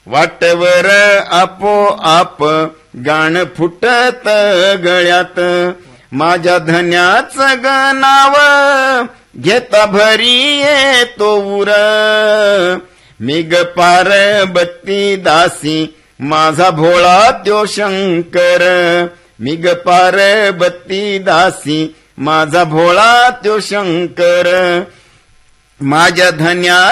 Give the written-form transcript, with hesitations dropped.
वाटवर आपोआप गाण फुटत गळ्यात, माझ्या धन्याचं ग नाव घेता भरी येतो उर. मी ग पार्वती दासी माझा भोळा त्यो शंकर, मी ग पार्वती दासी माझा भोळा त्यो शंकर. माझ्या धन्या